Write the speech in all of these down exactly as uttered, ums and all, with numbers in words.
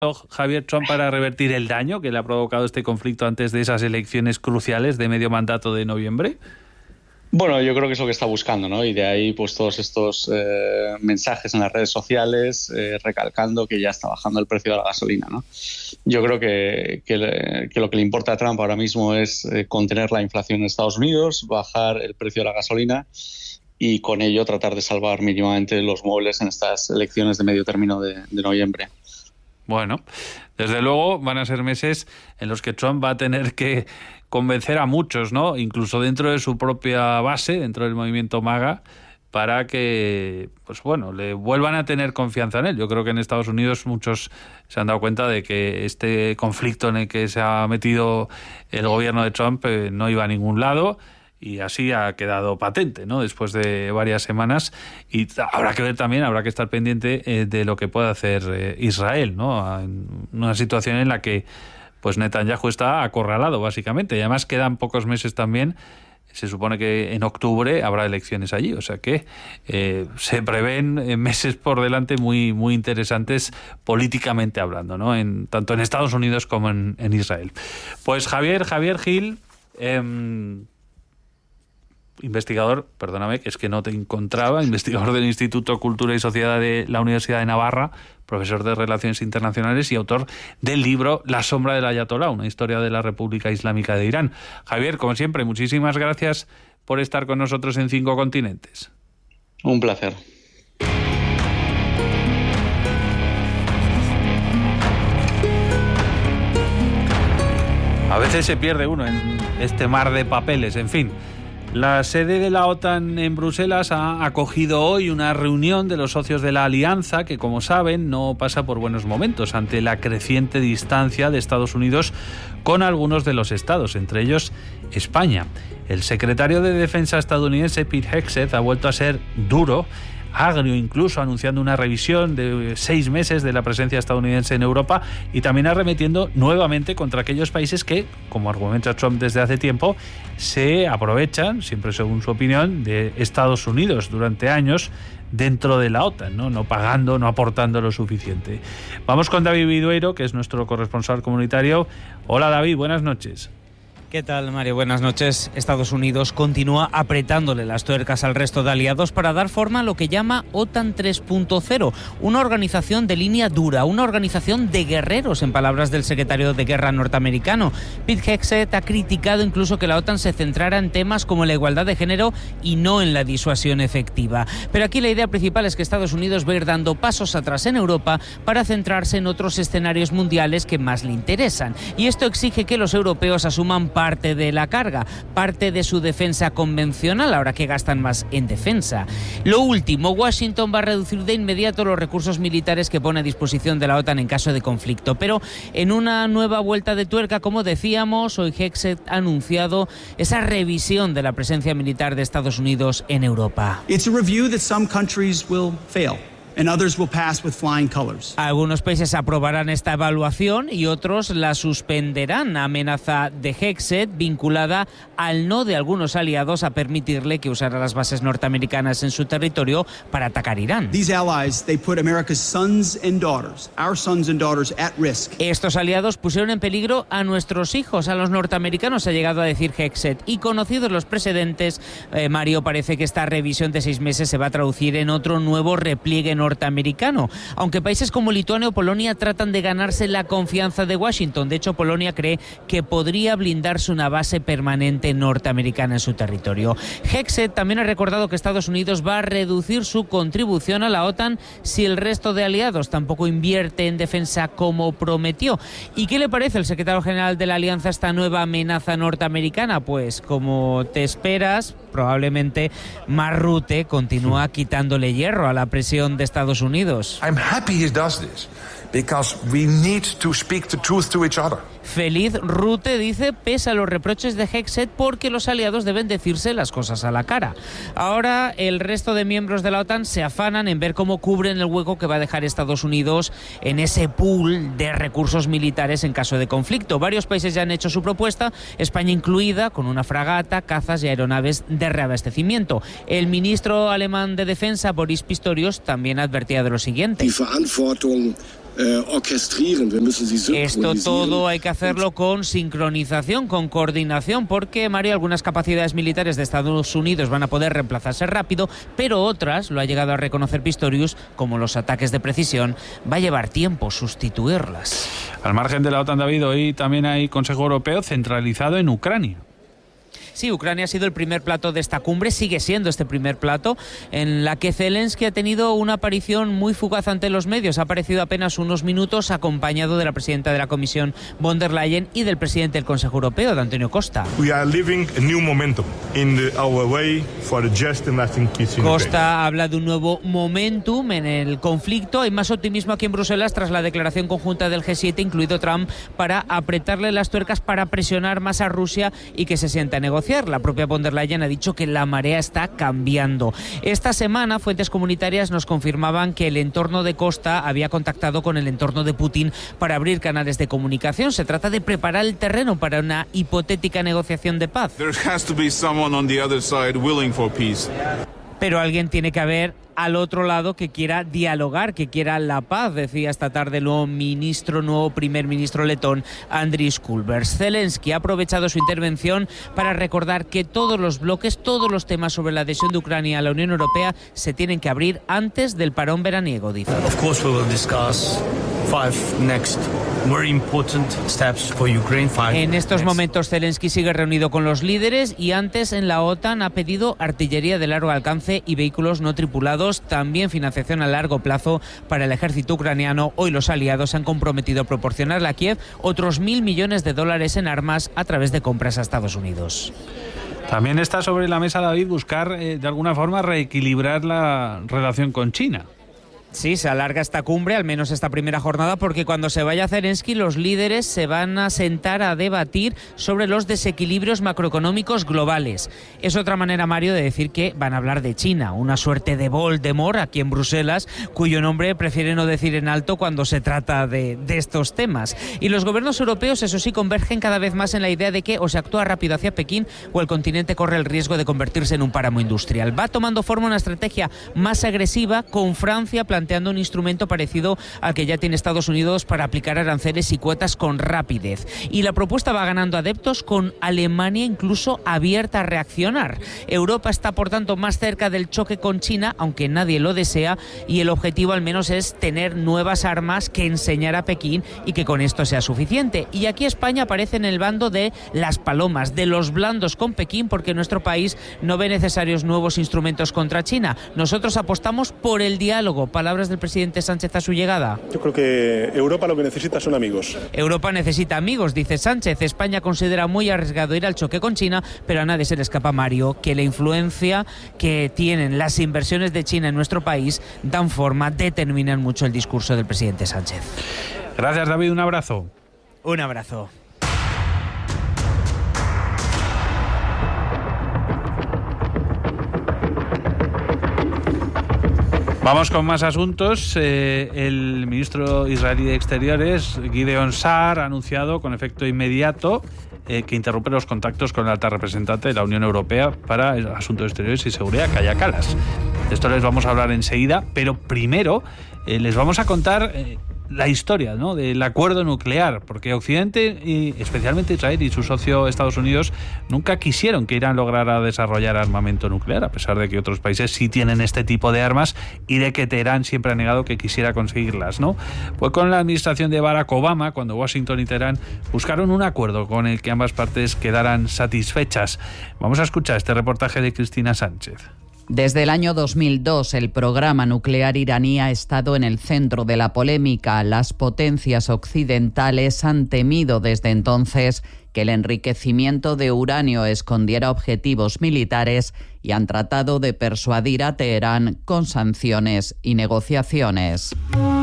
Javier Trump para revertir el daño que le ha provocado este conflicto antes de esas elecciones cruciales de medio mandato de noviembre? Bueno, yo creo que es lo que está buscando, ¿no? Y de ahí pues todos estos eh, mensajes en las redes sociales eh, recalcando que ya está bajando el precio de la gasolina, ¿no? Yo creo que, que, le, que lo que le importa a Trump ahora mismo es eh, contener la inflación en Estados Unidos, bajar el precio de la gasolina y con ello tratar de salvar mínimamente los muebles en estas elecciones de medio término de, de noviembre. Bueno, desde luego van a ser meses en los que Trump va a tener que convencer a muchos, ¿no? Incluso dentro de su propia base, dentro del movimiento MAGA, para que, pues bueno, le vuelvan a tener confianza en él. Yo creo que en Estados Unidos muchos se han dado cuenta de que este conflicto en el que se ha metido el gobierno de Trump eh, no iba a ningún lado. Y así ha quedado patente, ¿no? Después de varias semanas. Y habrá que ver también, habrá que estar pendiente eh, de lo que puede hacer eh, Israel, ¿no? En una situación en la que pues Netanyahu está acorralado, básicamente. Y además quedan pocos meses también. Se supone que en octubre habrá elecciones allí. O sea que eh, se prevén meses por delante muy, muy interesantes políticamente hablando, ¿no? En, tanto en Estados Unidos como en, en Israel. Pues Javier, Javier Gil... Eh, investigador, perdóname, que es que no te encontraba, investigador del Instituto Cultura y Sociedad de la Universidad de Navarra, profesor de Relaciones Internacionales y autor del libro La sombra del Ayatolá, una historia de la República Islámica de Irán. Javier, como siempre, muchísimas gracias por estar con nosotros en Cinco Continentes. Un placer. A veces se pierde uno en este mar de papeles, en fin. La sede de la OTAN en Bruselas ha acogido hoy una reunión de los socios de la alianza que, como saben, no pasa por buenos momentos ante la creciente distancia de Estados Unidos con algunos de los estados, entre ellos España. El secretario de Defensa estadounidense, Pete Hegseth, ha vuelto a ser duro, agrio incluso, anunciando una revisión de seis meses de la presencia estadounidense en Europa y también arremetiendo nuevamente contra aquellos países que, como argumenta Trump desde hace tiempo, se aprovechan, siempre según su opinión, de Estados Unidos durante años dentro de la OTAN, ¿no? No pagando, no aportando lo suficiente. Vamos con David Vidueiro, que es nuestro corresponsal comunitario. Hola David, buenas noches. ¿Qué tal, Mario? Buenas noches. Estados Unidos continúa apretándole las tuercas al resto de aliados para dar forma a lo que llama OTAN tres punto cero, una organización de línea dura, una organización de guerreros, en palabras del secretario de Guerra norteamericano. Pete Hegseth ha criticado incluso que la OTAN se centrara en temas como la igualdad de género y no en la disuasión efectiva. Pero aquí la idea principal es que Estados Unidos va a ir dando pasos atrás en Europa para centrarse en otros escenarios mundiales que más le interesan. Y esto exige que los europeos asuman parte de la carga, parte de su defensa convencional, ahora que gastan más en defensa. Lo último, Washington va a reducir de inmediato los recursos militares que pone a disposición de la OTAN en caso de conflicto, pero en una nueva vuelta de tuerca, como decíamos, hoy Hegseth ha anunciado esa revisión de la presencia militar de Estados Unidos en Europa. It's a review that some countries will fail. And others will pass with flying colors. Algunos países aprobarán esta evaluación y otros la suspenderán. Amenaza de Hegseth vinculada al no de algunos aliados a permitirle que usara las bases norteamericanas en su territorio para atacar Irán. These allies, they put America's sons and daughters, our sons and daughters, at risk. Estos aliados pusieron en peligro a nuestros hijos, a los norteamericanos, ha llegado a decir Hegseth. Y conocidos los precedentes, eh, Mario, parece que esta revisión de seis meses se va a traducir en otro nuevo repliegue norteamericano, aunque países como Lituania o Polonia tratan de ganarse la confianza de Washington. De hecho, Polonia cree que podría blindarse una base permanente norteamericana en su territorio. Hegseth también ha recordado que Estados Unidos va a reducir su contribución a la OTAN si el resto de aliados tampoco invierte en defensa como prometió. ¿Y qué le parece al secretario general de la Alianza esta nueva amenaza norteamericana? Pues como te esperas, probablemente Marrute continúa quitándole hierro a la presión de Estados Unidos. I'm happy he does this because we need to speak the truth to each other. Feliz Rutte dice, pese a los reproches de Hegseth, porque los aliados deben decirse las cosas a la cara. Ahora el resto de miembros de la OTAN se afanan en ver cómo cubren el hueco que va a dejar Estados Unidos en ese pool de recursos militares en caso de conflicto. Varios países ya han hecho su propuesta, España incluida, con una fragata, cazas y aeronaves de reabastecimiento. El ministro alemán de Defensa, Boris Pistorius, también advertía de lo siguiente. Esto todo hay que hacerlo con sincronización, con coordinación, porque, Mario, algunas capacidades militares de Estados Unidos van a poder reemplazarse rápido, pero otras, lo ha llegado a reconocer Pistorius, como los ataques de precisión, va a llevar tiempo sustituirlas. Al margen de la OTAN, David, hoy también hay Consejo Europeo centralizado en Ucrania. Sí, Ucrania ha sido el primer plato de esta cumbre, sigue siendo este primer plato, en la que Zelensky ha tenido una aparición muy fugaz ante los medios. Ha aparecido apenas unos minutos acompañado de la presidenta de la Comisión, von der Leyen, y del presidente del Consejo Europeo, de Antonio Costa. We are living a new momentum in the, our way for a just and lasting peace in Costa habla de un nuevo momentum en el conflicto. Hay más optimismo aquí en Bruselas tras la declaración conjunta del G siete, incluido Trump, para apretarle las tuercas, para presionar más a Rusia y que se sienta a negociar. La propia von der Leyen ha dicho que la marea está cambiando. Esta semana, fuentes comunitarias nos confirmaban que el entorno de Costa había contactado con el entorno de Putin para abrir canales de comunicación. Se trata de preparar el terreno para una hipotética negociación de paz. There has to be someone on the other side willing for peace. Pero alguien tiene que haber al otro lado que quiera dialogar, que quiera la paz, decía esta tarde el nuevo ministro, nuevo primer ministro letón, Andris Kulbergs. Zelensky ha aprovechado su intervención para recordar que todos los bloques, todos los temas sobre la adhesión de Ucrania a la Unión Europea se tienen que abrir antes del parón veraniego, dice. Of course we will discuss five next very important steps for Ukraine. Five en estos next. momentos Zelensky sigue reunido con los líderes y antes en la OTAN ha pedido artillería de largo alcance y vehículos no tripulados, también financiación a largo plazo para el ejército ucraniano. Hoy los aliados han comprometido a proporcionarle a Kiev otros mil millones de dólares en armas a través de compras a Estados Unidos. También está sobre la mesa, David, buscar eh, de alguna forma reequilibrar la relación con China. Sí, se alarga esta cumbre, al menos esta primera jornada, porque cuando se vaya Zelensky, los líderes se van a sentar a debatir sobre los desequilibrios macroeconómicos globales. Es otra manera, Mario, de decir que van a hablar de China, una suerte de Voldemort aquí en Bruselas, cuyo nombre prefiere no decir en alto cuando se trata de, de estos temas. Y los gobiernos europeos, eso sí, convergen cada vez más en la idea de que o se actúa rápido hacia Pekín o el continente corre el riesgo de convertirse en un páramo industrial. Va tomando forma una estrategia más agresiva, con Francia planteando planteando un instrumento parecido al que ya tiene Estados Unidos para aplicar aranceles y cuotas con rapidez. Y la propuesta va ganando adeptos, con Alemania incluso abierta a reaccionar. Europa está, por tanto, más cerca del choque con China, aunque nadie lo desea, y el objetivo al menos es tener nuevas armas que enseñar a Pekín y que con esto sea suficiente. Y aquí España aparece en el bando de las palomas, de los blandos con Pekín, porque nuestro país no ve necesarios nuevos instrumentos contra China. Nosotros apostamos por el diálogo. Palabras del presidente Sánchez a su llegada. Yo creo que Europa lo que necesita son amigos. Europa necesita amigos, dice Sánchez. España considera muy arriesgado ir al choque con China, pero a nadie se le escapa, Mario, que la influencia que tienen las inversiones de China en nuestro país dan forma, determinan mucho el discurso del presidente Sánchez. Gracias, David. Un abrazo. Un abrazo. Vamos con más asuntos. Eh, el ministro israelí de Exteriores, Gideon Saar, ha anunciado con efecto inmediato eh, que interrumpe los contactos con el alta representante de la Unión Europea para Asuntos Exteriores y Seguridad, Kaja Kallas. De esto les vamos a hablar enseguida, pero primero eh, les vamos a contar eh, la historia, ¿no?, del acuerdo nuclear, porque Occidente, y especialmente Israel y su socio Estados Unidos, nunca quisieron que Irán lograra desarrollar armamento nuclear, a pesar de que otros países sí tienen este tipo de armas y de que Teherán siempre ha negado que quisiera conseguirlas, ¿no? Pues con la administración de Barack Obama, cuando Washington y Teherán buscaron un acuerdo con el que ambas partes quedaran satisfechas. Vamos a escuchar este reportaje de Cristina Sánchez. Desde el año dos mil dos, el programa nuclear iraní ha estado en el centro de la polémica. Las potencias occidentales han temido desde entonces que el enriquecimiento de uranio escondiera objetivos militares y han tratado de persuadir a Teherán con sanciones y negociaciones.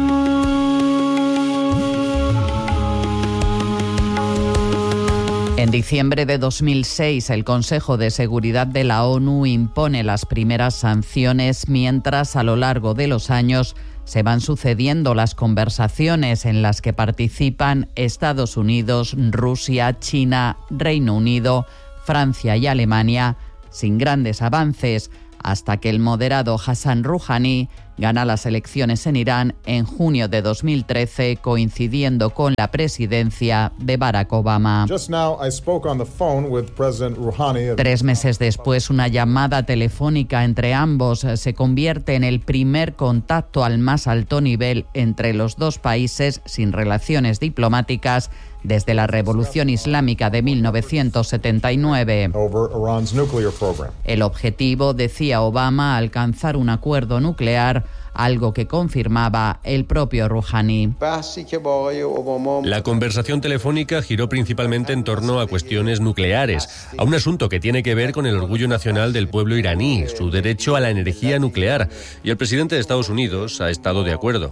En diciembre de dos mil seis, el Consejo de Seguridad de la ONU impone las primeras sanciones, mientras a lo largo de los años se van sucediendo las conversaciones en las que participan Estados Unidos, Rusia, China, Reino Unido, Francia y Alemania, sin grandes avances, hasta que el moderado Hassan Rouhani gana las elecciones en Irán en junio de dos mil trece, coincidiendo con la presidencia de Barack Obama. Just now I spoke on the phone with President Rouhani. Tres meses después, una llamada telefónica entre ambos se convierte en el primer contacto al más alto nivel entre los dos países sin relaciones diplomáticas desde la Revolución Islámica de mil novecientos setenta y nueve. El objetivo, decía Obama, alcanzar un acuerdo nuclear, algo que confirmaba el propio Rouhani. La conversación telefónica giró principalmente en torno a cuestiones nucleares, a un asunto que tiene que ver con el orgullo nacional del pueblo iraní, su derecho a la energía nuclear, y el presidente de Estados Unidos ha estado de acuerdo.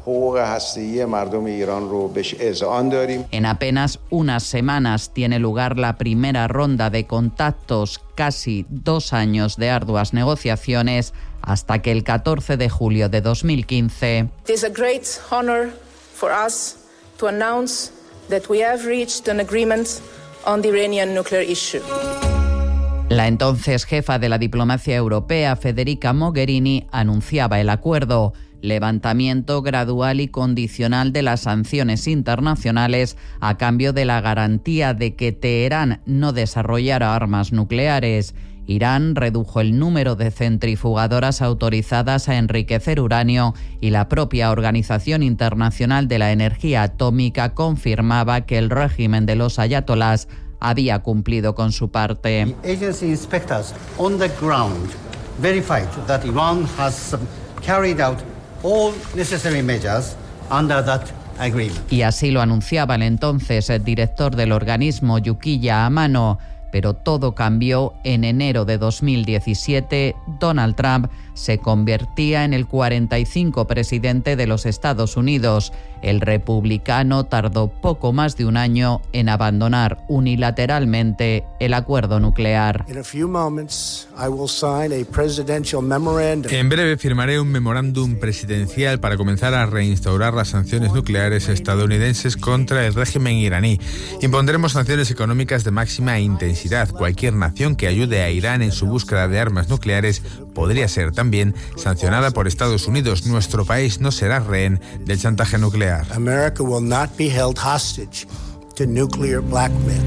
En apenas unas semanas tiene lugar la primera ronda de contactos, casi dos años de arduas negociaciones, hasta que el catorce de julio de dos mil quince. It is a great honor for us to announce that we have reached an agreement on the Iranian nuclear issue. La entonces jefa de la diplomacia europea, Federica Mogherini, anunciaba el acuerdo: levantamiento gradual y condicional de las sanciones internacionales a cambio de la garantía de que Teherán no desarrollara armas nucleares. Irán redujo el número de centrifugadoras autorizadas a enriquecer uranio y la propia Organización Internacional de la Energía Atómica confirmaba que el régimen de los ayatolás había cumplido con su parte. The agency inspectors on the ground verified that Iran has carried out all necessary measures under that agreement. Y así lo anunciaba el entonces el director del organismo, Yukiya Amano. Pero todo cambió en enero de dos mil diecisiete. Donald Trump se convertía en el cuarenta y cinco presidente de los Estados Unidos. El republicano tardó poco más de un año en abandonar unilateralmente el acuerdo nuclear. En breve firmaré un memorándum presidencial para comenzar a reinstaurar las sanciones nucleares estadounidenses contra el régimen iraní. Impondremos sanciones económicas de máxima intensidad. Cualquier nación que ayude a Irán en su búsqueda de armas nucleares podría ser también sancionada por Estados Unidos. Nuestro país no será rehén del chantaje nuclear. America will not be held hostage to nuclear blackmail.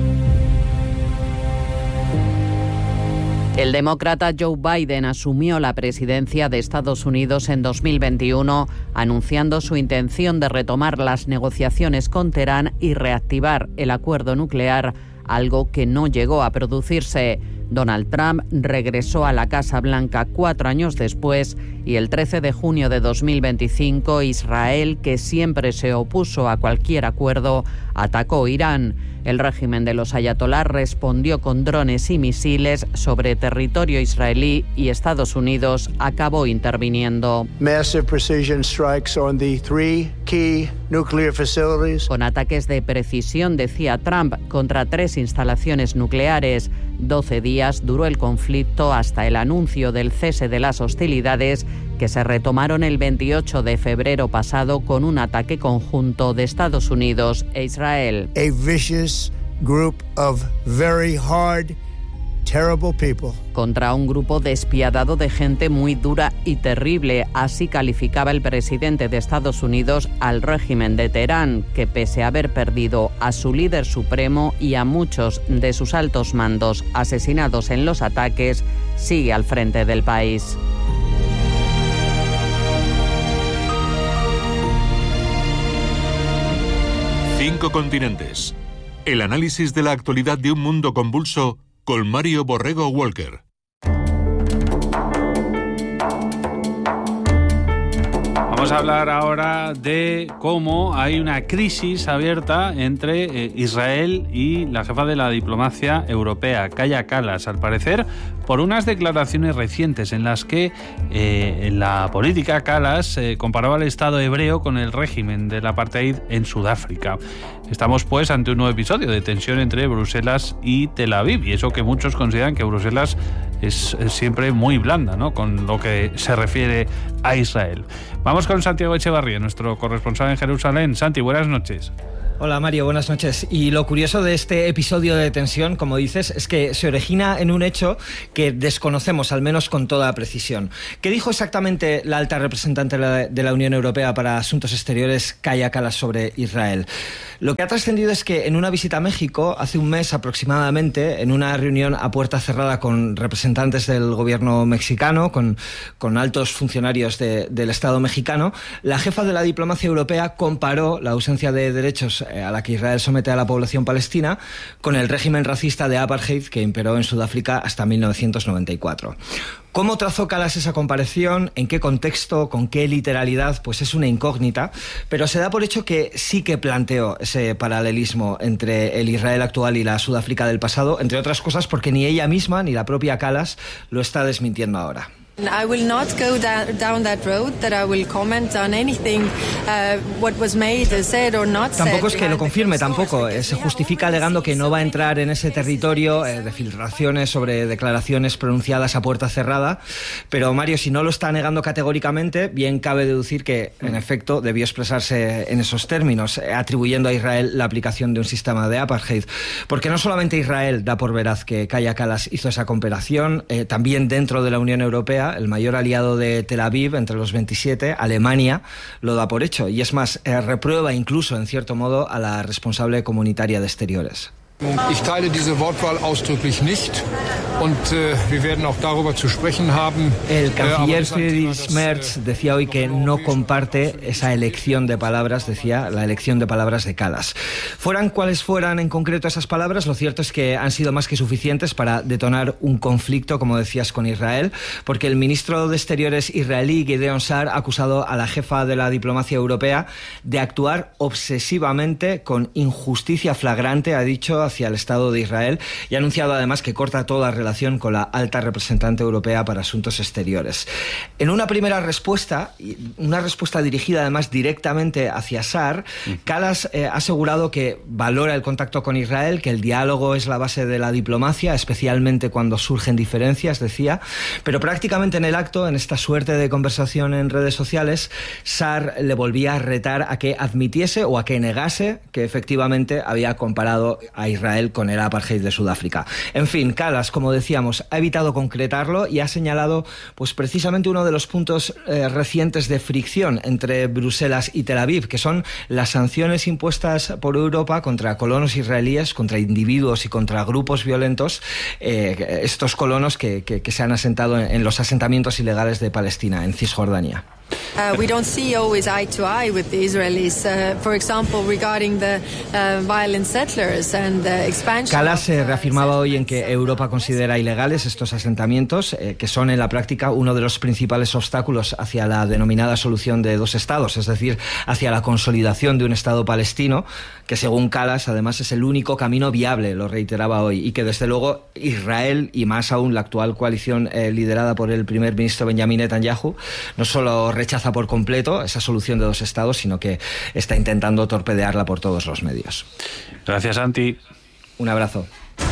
El demócrata Joe Biden asumió la presidencia de Estados Unidos en dos mil veintiuno, anunciando su intención de retomar las negociaciones con Teherán y reactivar el acuerdo nuclear, algo que no llegó a producirse. Donald Trump regresó a la Casa Blanca cuatro años después y el trece de junio de dos mil veinticinco Israel, que siempre se opuso a cualquier acuerdo, atacó Irán. El régimen de los ayatolás respondió con drones y misiles sobre territorio israelí y Estados Unidos acabó interviniendo. Massive precision strikes on the three key nuclear facilities. Con ataques de precisión, decía Trump, contra tres instalaciones nucleares. doce días duró el conflicto hasta el anuncio del cese de las hostilidades, que se retomaron el veintiocho de febrero pasado con un ataque conjunto de Estados Unidos e Israel. A vicious group of very hard, terrible people. Contra un grupo despiadado de gente muy dura y terrible, así calificaba el presidente de Estados Unidos al régimen de Teherán, que pese a haber perdido a su líder supremo y a muchos de sus altos mandos asesinados en los ataques, sigue al frente del país. Cinco continentes. El análisis de la actualidad de un mundo convulso con Mario Borrego Walker. Vamos a hablar ahora de cómo hay una crisis abierta entre eh, Israel y la jefa de la diplomacia europea, Kaja Kallas, al parecer por unas declaraciones recientes en las que eh, en la política Kallas eh, comparaba al Estado hebreo con el régimen del apartheid en Sudáfrica. Estamos pues ante un nuevo episodio de tensión entre Bruselas y Tel Aviv, y eso que muchos consideran que Bruselas es, es siempre muy blanda, ¿no?, con lo que se refiere a Israel. Vamos con Santiago Echevarría, nuestro corresponsal en Jerusalén. Santi, buenas noches. Hola Mario, buenas noches. Y lo curioso de este episodio de tensión, como dices, es que se origina en un hecho que desconocemos, al menos con toda precisión. ¿Qué dijo exactamente la alta representante de la Unión Europea para Asuntos Exteriores, Kaja Kallas, sobre Israel? Lo que ha trascendido es que en una visita a México, hace un mes aproximadamente, en una reunión a puerta cerrada con representantes del gobierno mexicano, con, con altos funcionarios de, del Estado mexicano, la jefa de la diplomacia europea comparó la ausencia de derechos a la que Israel somete a la población palestina con el régimen racista de apartheid que imperó en Sudáfrica hasta mil novecientos noventa y cuatro. ¿Cómo trazó Kallas esa comparación? ¿En qué contexto? ¿Con qué literalidad? Pues es una incógnita, pero se da por hecho que sí que planteó ese paralelismo entre el Israel actual y la Sudáfrica del pasado, entre otras cosas porque ni ella misma ni la propia Kallas lo está desmintiendo ahora. I will not go down, down that road that I will comment on anything uh, what was made, said or not said. Tampoco es que lo confirme, tampoco. Eh, se justifica alegando que no va a entrar en ese territorio eh, de filtraciones sobre declaraciones pronunciadas a puerta cerrada. Pero Mario, si no lo está negando categóricamente, bien cabe deducir que, en efecto, debió expresarse en esos términos, eh, atribuyendo a Israel la aplicación de un sistema de apartheid. Porque no solamente Israel da por veraz que Kaja Kallas hizo esa comparación, eh, también dentro de la Unión Europea, el mayor aliado de Tel Aviv entre los veintisiete, Alemania, lo da por hecho. Y es más, eh, reprueba incluso, en cierto modo, a la responsable comunitaria de Exteriores. Ich teile diese Wortwahl ausdrücklich nicht und äh, wir werden auch darüber zu sprechen haben. El canciller Friedrich Merz decía hoy que no comparte esa elección de palabras, decía, la elección de palabras de Kallas. Fueran cuales fueran en concreto esas palabras, lo cierto es que han sido más que suficientes para detonar un conflicto, como decías, con Israel, porque el ministro de Exteriores israelí, Gideon Sa'ar, ha acusado a la jefa de la diplomacia europea de actuar obsesivamente con injusticia flagrante, ha dicho, hacia el Estado de Israel, y ha anunciado además que corta toda relación con la alta representante europea para Asuntos Exteriores. En una primera respuesta, una respuesta dirigida además directamente hacia Sa'ar, Kallas eh, ha asegurado que valora el contacto con Israel, que el diálogo es la base de la diplomacia, especialmente cuando surgen diferencias, decía, pero prácticamente en el acto, en esta suerte de conversación en redes sociales, Sa'ar le volvía a retar a que admitiese o a que negase que efectivamente había comparado a Israel Israel con el apartheid de Sudáfrica. En fin, Kallas, como decíamos, ha evitado concretarlo y ha señalado pues precisamente uno de los puntos eh, recientes de fricción entre Bruselas y Tel Aviv, que son las sanciones impuestas por Europa contra colonos israelíes, contra individuos y contra grupos violentos, eh, estos colonos que, que, que se han asentado en, en los asentamientos ilegales de Palestina, en Cisjordania. Uh, we don't see always eye to eye with the Israelis. Uh, for example, regarding the uh, violent settlers and the expansion. Kallas se reafirmaba hoy en que Europa considera ilegales estos asentamientos, eh, que son en la práctica uno de los principales obstáculos hacia la denominada solución de dos estados, es decir, hacia la consolidación de un Estado palestino, que según Kallas además es el único camino viable, lo reiteraba hoy, y que desde luego Israel y más aún la actual coalición eh, liderada por el primer ministro Benjamin Netanyahu no solo rechaza por completo esa solución de dos estados, sino que está intentando torpedearla por todos los medios. Gracias, Santi. Un abrazo.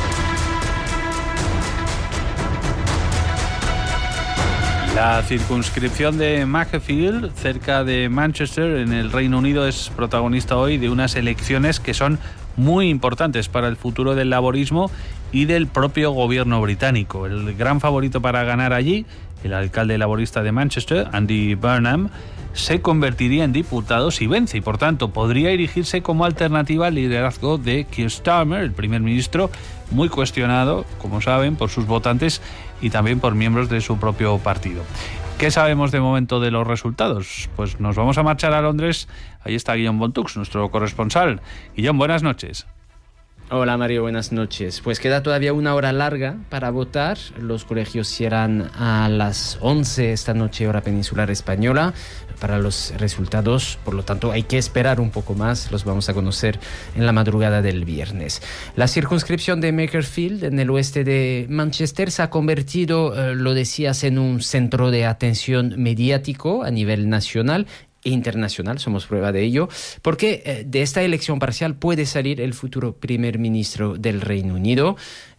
La circunscripción de Macclesfield, cerca de Manchester, en el Reino Unido, es protagonista hoy de unas elecciones que son muy importantes para el futuro del laborismo y del propio gobierno británico. El gran favorito para ganar allí, el alcalde laborista de Manchester, Andy Burnham, se convertiría en diputado si vence y, por tanto, podría erigirse como alternativa al liderazgo de Keir Starmer, el primer ministro, muy cuestionado, como saben, por sus votantes y también por miembros de su propio partido. ¿Qué sabemos de momento de los resultados? Pues nos vamos a marchar a Londres. Ahí está Guillaume Bontux, nuestro corresponsal. Guillaume, buenas noches. Hola Mario, buenas noches. Pues queda todavía una hora larga para votar. Los colegios cierran a las once esta noche, hora peninsular española, para los resultados. Por lo tanto, hay que esperar un poco más. Los vamos a conocer en la madrugada del viernes. La circunscripción de Macclesfield, en el oeste de Manchester, se ha convertido, eh, lo decías, en un centro de atención mediático a nivel nacional e internacional, somos prueba de ello, porque eh, de esta elección parcial puede salir el futuro primer ministro del Reino Unido.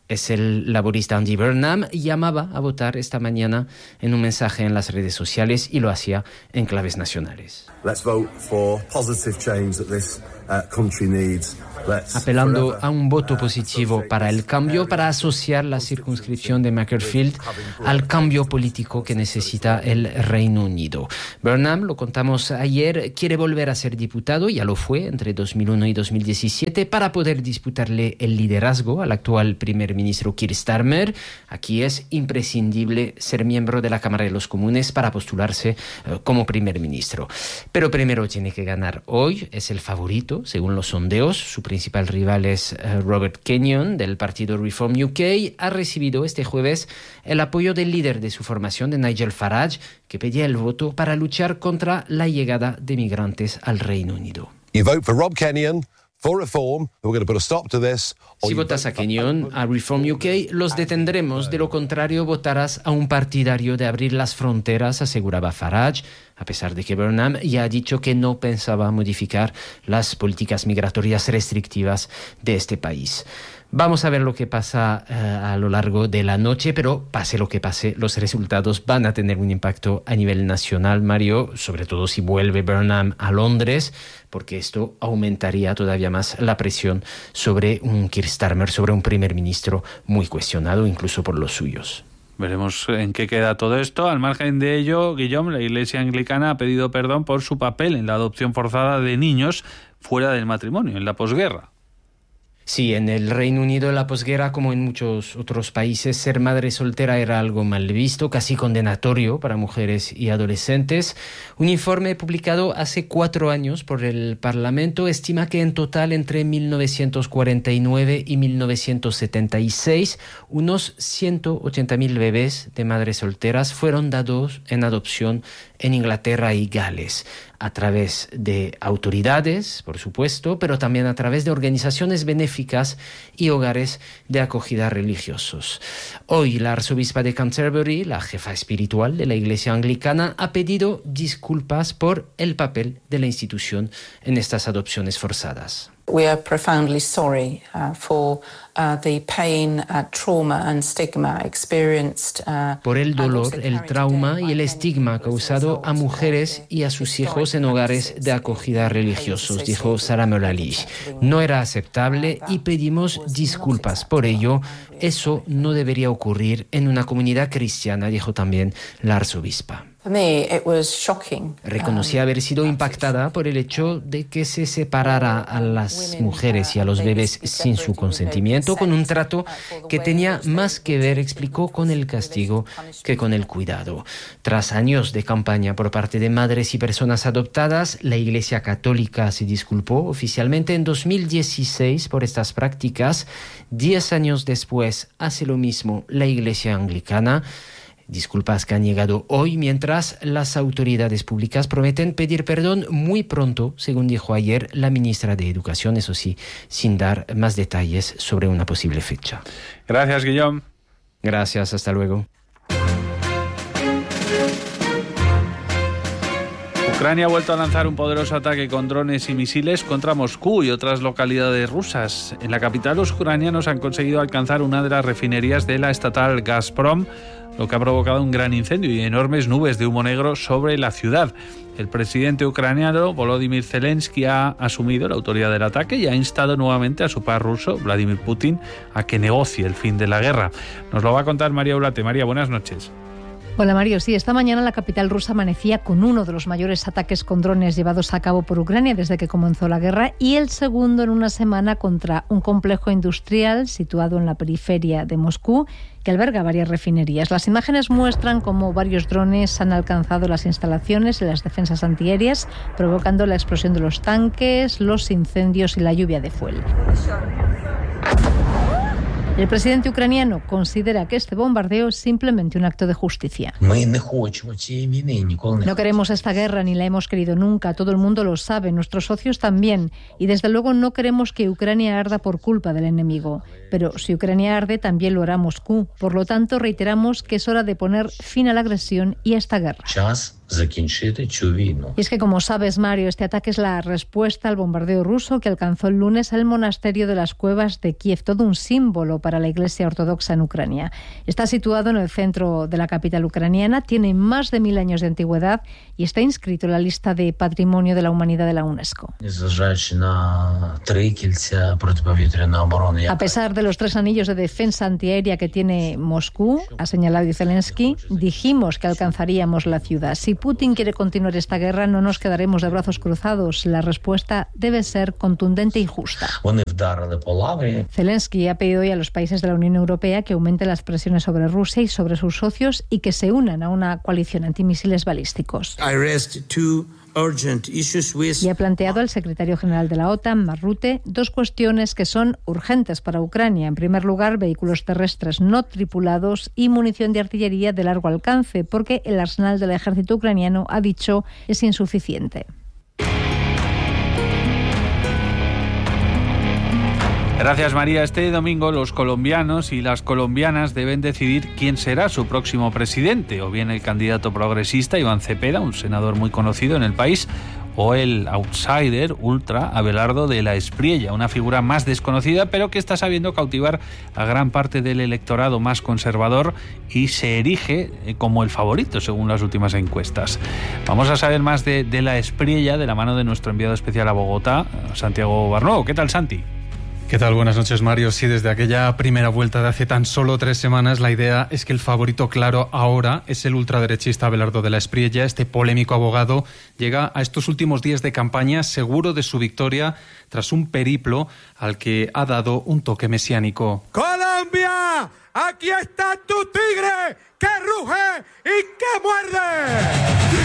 es el laborista Andy Burnham, llamaba a votar esta mañana en un mensaje en las redes sociales y lo hacía en claves nacionales. Let's vote for positive change that this uh, country needs. Apelando a un voto positivo para el cambio, para asociar la circunscripción de Macclesfield al cambio político que necesita el Reino Unido. Burnham, lo contamos ayer, quiere volver a ser diputado, ya lo fue entre dos mil uno y dos mil diecisiete, para poder disputarle el liderazgo al actual primer ministro Keir Starmer. Aquí es imprescindible ser miembro de la Cámara de los Comunes para postularse uh, como primer ministro. Pero primero tiene que ganar hoy, es el favorito, según los sondeos. Su principal rival es uh, Robert Kenyon, del partido Reform U K. Ha recibido este jueves el apoyo del líder de su formación, de Nigel Farage, que pedía el voto para luchar contra la llegada de migrantes al Reino Unido. You vote for Rob Kenyon. For reform, we're going to put a stop to this. Si votas a Kenyon, a Reform U K, los detendremos. De lo contrario, votarás a un partidario de abrir las fronteras, aseguraba Farage, a pesar de que Burnham ya ha dicho que no pensaba modificar las políticas migratorias restrictivas de este país. Vamos a ver lo que pasa uh, a lo largo de la noche, pero pase lo que pase, los resultados van a tener un impacto a nivel nacional, Mario, sobre todo si vuelve Burnham a Londres, porque esto aumentaría todavía más la presión sobre un Keir Starmer, sobre un primer ministro muy cuestionado, incluso por los suyos. Veremos en qué queda todo esto. Al margen de ello, Guillaume, la Iglesia Anglicana ha pedido perdón por su papel en la adopción forzada de niños fuera del matrimonio, en la posguerra. Sí, en el Reino Unido en la posguerra, como en muchos otros países, ser madre soltera era algo mal visto, casi condenatorio para mujeres y adolescentes. Un informe publicado hace cuatro años por el Parlamento estima que en total entre mil novecientos cuarenta y nueve y mil novecientos setenta y seis unos ciento ochenta mil bebés de madres solteras fueron dados en adopción en Inglaterra y Gales, a través de autoridades, por supuesto, pero también a través de organizaciones benéficas y hogares de acogida religiosos. Hoy la arzobispa de Canterbury, la jefa espiritual de la Iglesia Anglicana, ha pedido disculpas por el papel de la institución en estas adopciones forzadas. We are profoundly sorry uh, for uh, the pain, uh, trauma and stigma experienced. Uh, por el dolor, el trauma y el estigma causado a mujeres y a sus hijos en hogares de acogida religiosos, dijo Sarah Mullally. No era aceptable y pedimos disculpas por ello. Eso no debería ocurrir en una comunidad cristiana, dijo también la arzobispa. Reconocía haber sido impactada por el hecho de que se separara a las mujeres y a los bebés sin su consentimiento, con un trato que tenía más que ver, explicó, con el castigo que con el cuidado. Tras años de campaña por parte de madres y personas adoptadas, la Iglesia Católica se disculpó oficialmente en dos mil dieciséis por estas prácticas. Diez años después hace lo mismo la Iglesia Anglicana. Disculpas que han llegado hoy, mientras las autoridades públicas prometen pedir perdón muy pronto, según dijo ayer la ministra de Educación, eso sí, sin dar más detalles sobre una posible fecha. Gracias, Guillaume. Gracias, hasta luego. Ucrania ha vuelto a lanzar un poderoso ataque con drones y misiles contra Moscú y otras localidades rusas. En la capital, los ucranianos han conseguido alcanzar una de las refinerías de la estatal Gazprom, lo que ha provocado un gran incendio y enormes nubes de humo negro sobre la ciudad. El presidente ucraniano Volodymyr Zelensky ha asumido la autoridad del ataque y ha instado nuevamente a su par ruso, Vladimir Putin, a que negocie el fin de la guerra. Nos lo va a contar María Ulate. María, buenas noches. Hola Mario, sí, esta mañana la capital rusa amanecía con uno de los mayores ataques con drones llevados a cabo por Ucrania desde que comenzó la guerra y el segundo en una semana contra un complejo industrial situado en la periferia de Moscú que alberga varias refinerías. Las imágenes muestran cómo varios drones han alcanzado las instalaciones y las defensas antiaéreas, provocando la explosión de los tanques, los incendios y la lluvia de fuel. El presidente ucraniano considera que este bombardeo es simplemente un acto de justicia. No queremos esta guerra ni la hemos querido nunca, todo el mundo lo sabe, nuestros socios también, y desde luego no queremos que Ucrania arda por culpa del enemigo. Pero si Ucrania arde, también lo hará Moscú. Por lo tanto, reiteramos que es hora de poner fin a la agresión y a esta guerra. Y es que, como sabes, Mario, este ataque es la respuesta al bombardeo ruso que alcanzó el lunes el monasterio de las Cuevas de Kiev, todo un símbolo para la Iglesia Ortodoxa en Ucrania. Está situado en el centro de la capital ucraniana, tiene más de mil años de antigüedad y está inscrito en la lista de Patrimonio de la Humanidad de la UNESCO. A pesar de los tres anillos de defensa antiaérea que tiene Moscú, ha señalado Zelensky, dijimos que alcanzaríamos la ciudad. Si Putin quiere continuar esta guerra, no nos quedaremos de brazos cruzados. La respuesta debe ser contundente y justa. Zelensky ha pedido hoy a los países de la Unión Europea que aumenten las presiones sobre Rusia y sobre sus socios y que se unan a una coalición antimisiles balísticos. Y ha planteado al secretario general de la OTAN, Mark Rutte, dos cuestiones que son urgentes para Ucrania. En primer lugar, vehículos terrestres no tripulados y munición de artillería de largo alcance, porque el arsenal del ejército ucraniano, ha dicho, es insuficiente. Gracias, María. Este domingo los colombianos y las colombianas deben decidir quién será su próximo presidente, o bien el candidato progresista Iván Cepeda, un senador muy conocido en el país, o el outsider ultra Abelardo de la Espriella, una figura más desconocida pero que está sabiendo cautivar a gran parte del electorado más conservador y se erige como el favorito según las últimas encuestas. Vamos a saber más de, de la Espriella de la mano de nuestro enviado especial a Bogotá, Santiago Barnuevo. ¿Qué tal, Santi? ¿Qué tal? Buenas noches, Mario. Sí, desde aquella primera vuelta de hace tan solo tres semanas, la idea es que el favorito claro ahora es el ultraderechista Abelardo de la Espriella. Este polémico abogado llega a estos últimos días de campaña seguro de su victoria tras un periplo al que ha dado un toque mesiánico. ¡Colombia! ¡Aquí está tu tigre que ruge y que muerde!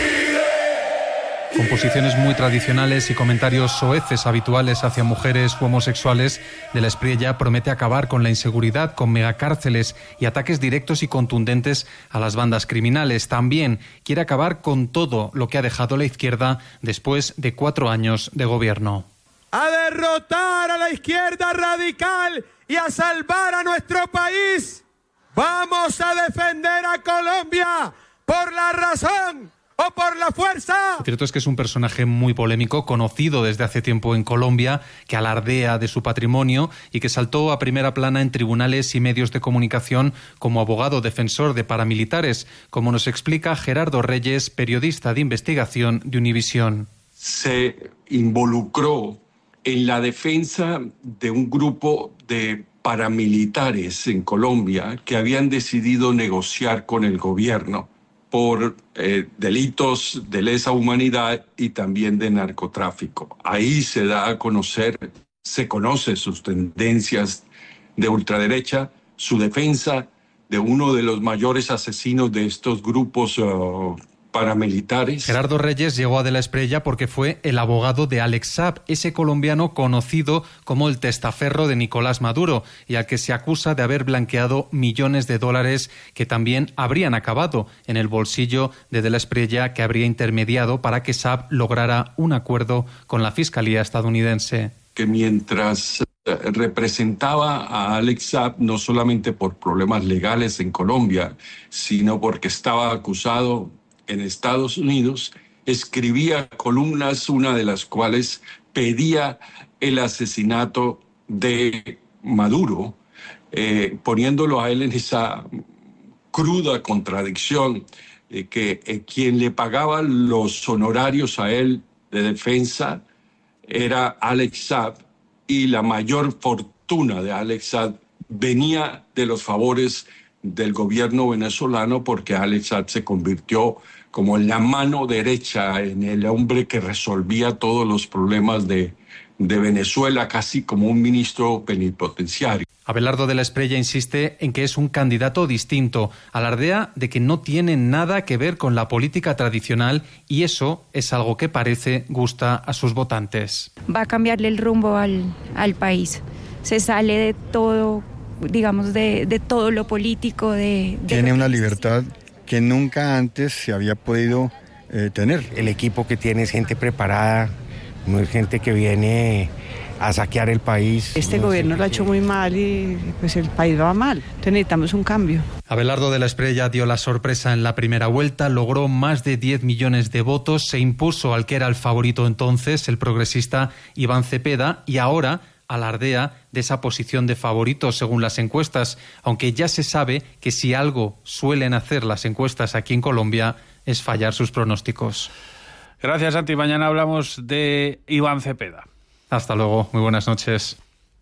Con posiciones muy tradicionales y comentarios soeces habituales hacia mujeres u homosexuales, de la Espriella promete acabar con la inseguridad, con megacárceles y ataques directos y contundentes a las bandas criminales. También quiere acabar con todo lo que ha dejado la izquierda después de cuatro años de gobierno. A derrotar a la izquierda radical y a salvar a nuestro país. Vamos a defender a Colombia por la razón o por la fuerza. Lo cierto es que es un personaje muy polémico, conocido desde hace tiempo en Colombia, que alardea de su patrimonio y que saltó a primera plana en tribunales y medios de comunicación como abogado defensor de paramilitares, como nos explica Gerardo Reyes, periodista de investigación de Univisión. Se involucró en la defensa de un grupo de paramilitares en Colombia que habían decidido negociar con el gobierno por eh, delitos de lesa humanidad y también de narcotráfico. Ahí se da a conocer, se conoce sus tendencias de ultraderecha, su defensa de uno de los mayores asesinos de estos grupos uh, paramilitares. Gerardo Reyes llegó a De la Espriella porque fue el abogado de Alex Saab, ese colombiano conocido como el testaferro de Nicolás Maduro y al que se acusa de haber blanqueado millones de dólares que también habrían acabado en el bolsillo de De la Espriella, que habría intermediado para que Saab lograra un acuerdo con la Fiscalía estadounidense. Que mientras representaba a Alex Saab, no solamente por problemas legales en Colombia, sino porque estaba acusado en Estados Unidos, escribía columnas, una de las cuales pedía el asesinato de Maduro, eh, poniéndolo a él en esa cruda contradicción eh, que eh, quien le pagaba los honorarios a él de defensa era Alex Saab, y la mayor fortuna de Alex Saab venía de los favores del gobierno venezolano, porque Alex Saab se convirtió como en la mano derecha, en el hombre que resolvía todos los problemas de, de Venezuela, casi como un ministro plenipotenciario. Abelardo de la Espriella insiste en que es un candidato distinto, alardea de que no tiene nada que ver con la política tradicional y eso es algo que parece gusta a sus votantes. Va a cambiarle el rumbo al, al país, se sale de todo, digamos, de, de todo lo político. De, de tiene una libertad que nunca antes se había podido eh, tener. El equipo que tiene es gente preparada, no es gente que viene a saquear el país. Este gobierno lo ha hecho muy mal y pues el país va mal. Entonces necesitamos un cambio. Abelardo de la Espriella dio la sorpresa en la primera vuelta, logró más de diez millones de votos, se impuso al que era el favorito entonces, el progresista Iván Cepeda, y ahora alardea de esa posición de favorito según las encuestas, aunque ya se sabe que si algo suelen hacer las encuestas aquí en Colombia es fallar sus pronósticos. Gracias, Santi. Mañana hablamos de Iván Cepeda. Hasta luego. Muy buenas noches.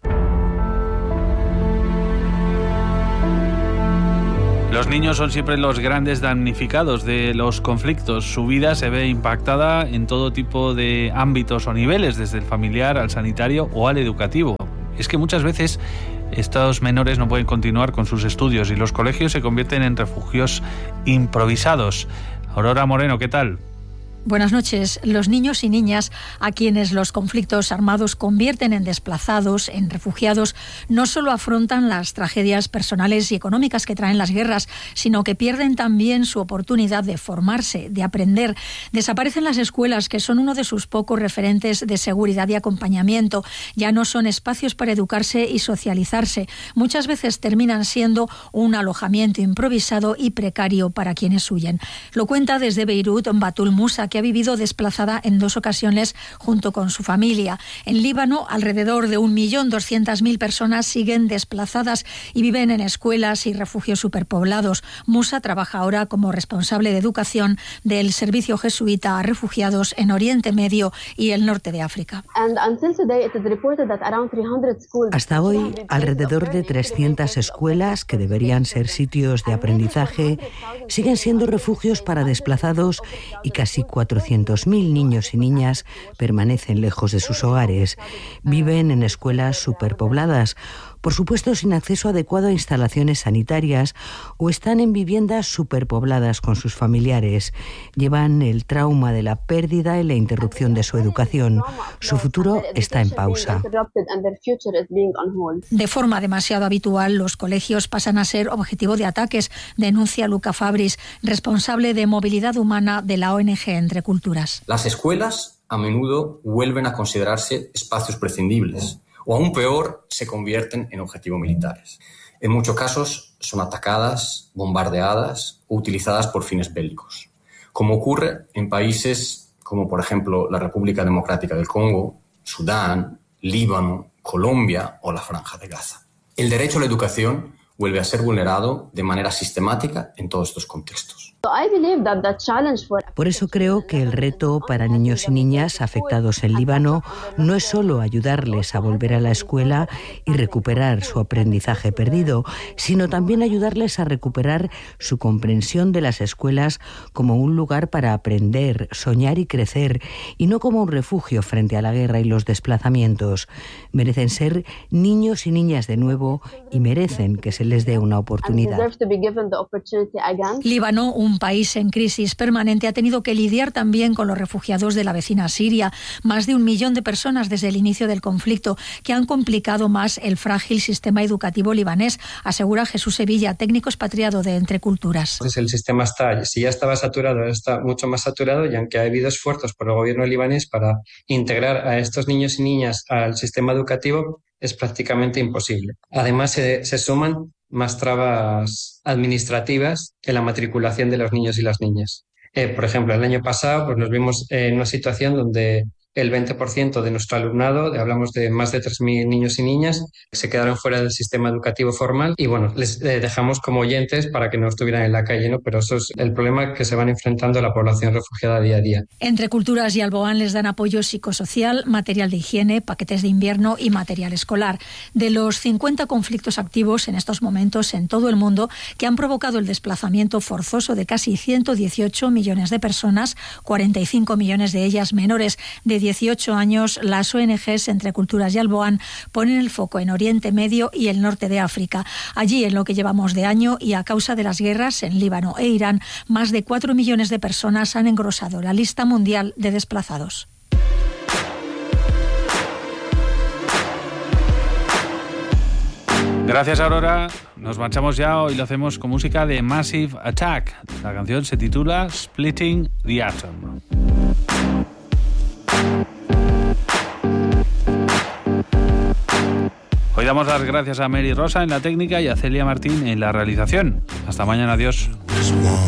Los niños son siempre los grandes damnificados de los conflictos. Su vida se ve impactada en todo tipo de ámbitos o niveles, desde el familiar al sanitario o al educativo. Es que muchas veces estos menores no pueden continuar con sus estudios y los colegios se convierten en refugios improvisados. Aurora Moreno, ¿qué tal? Buenas noches. Los niños y niñas a quienes los conflictos armados convierten en desplazados, en refugiados, no solo afrontan las tragedias personales y económicas que traen las guerras, sino que pierden también su oportunidad de formarse, de aprender. Desaparecen las escuelas, que son uno de sus pocos referentes de seguridad y acompañamiento. Ya no son espacios para educarse y socializarse. Muchas veces terminan siendo un alojamiento improvisado y precario para quienes huyen. Lo cuenta desde Beirut Batul Musa, que ha vivido desplazada en dos ocasiones junto con su familia. En Líbano, alrededor de un millón doscientas mil personas siguen desplazadas y viven en escuelas y refugios superpoblados. Musa trabaja ahora como responsable de educación del Servicio Jesuita a Refugiados en Oriente Medio y el norte de África. Hasta hoy, alrededor de trescientas escuelas, que deberían ser sitios de aprendizaje, siguen siendo refugios para desplazados y casi cuatrocientos mil niños y niñas permanecen lejos de sus hogares. Viven en escuelas superpobladas, por supuesto sin acceso adecuado a instalaciones sanitarias, o están en viviendas superpobladas con sus familiares. Llevan el trauma de la pérdida y la interrupción de su educación. Su futuro está en pausa. De forma demasiado habitual, los colegios pasan a ser objetivo de ataques, denuncia Luca Fabris, responsable de movilidad humana de la O N G Entre Culturas. Las escuelas a menudo vuelven a considerarse espacios prescindibles, o aún peor, se convierten en objetivos militares. En muchos casos son atacadas, bombardeadas o utilizadas por fines bélicos, como ocurre en países como por ejemplo la República Democrática del Congo, Sudán, Líbano, Colombia o la Franja de Gaza. El derecho a la educación vuelve a ser vulnerado de manera sistemática en todos estos contextos. Por eso creo que el reto para niños y niñas afectados en Líbano no es solo ayudarles a volver a la escuela y recuperar su aprendizaje perdido, sino también ayudarles a recuperar su comprensión de las escuelas como un lugar para aprender, soñar y crecer, y no como un refugio frente a la guerra y los desplazamientos. Merecen ser niños y niñas de nuevo y merecen que se les dé una oportunidad. Líbano, un país en crisis permanente, ha tenido que lidiar también con los refugiados de la vecina Siria. Más de un millón de personas desde el inicio del conflicto, que han complicado más el frágil sistema educativo libanés, asegura Jesús Sevilla, técnico expatriado de Entre Culturas. Entonces el sistema está, si ya estaba saturado, ahora está mucho más saturado, y aunque ha habido esfuerzos por el gobierno libanés para integrar a estos niños y niñas al sistema educativo, es prácticamente imposible. Además, se, se suman más trabas administrativas en la matriculación de los niños y las niñas. Eh, por ejemplo, el año pasado pues nos vimos en una situación donde el veinte por ciento de nuestro alumnado, hablamos de más de tres mil niños y niñas, se quedaron fuera del sistema educativo formal, y bueno, les eh, dejamos como oyentes para que no estuvieran en la calle, ¿no? Pero eso es el problema que se van enfrentando la población refugiada día a día. Entre Culturas y Alboan les dan apoyo psicosocial, material de higiene, paquetes de invierno y material escolar. De los cincuenta conflictos activos en estos momentos en todo el mundo, que han provocado el desplazamiento forzoso de casi ciento dieciocho millones de personas, cuarenta y cinco millones de ellas menores de dieciocho años, las O N Ges Entre Culturas y Alboan ponen el foco en Oriente Medio y el norte de África. Allí, en lo que llevamos de año y a causa de las guerras en Líbano e Irán, más de cuatro millones de personas han engrosado la lista mundial de desplazados. Gracias, Aurora. Nos marchamos ya. Hoy lo hacemos con música de Massive Attack. La canción se titula Splitting the Atom. Hoy damos las gracias a Mary Rosa en la técnica y a Celia Martín en la realización. Hasta mañana, adiós.